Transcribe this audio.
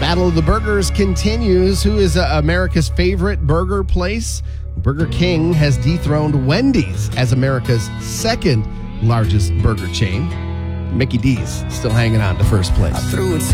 Battle of the Burgers continues. Who is America's favorite burger place? Burger King has dethroned Wendy's as America's second largest burger chain. Mickey D's still hanging on to first place.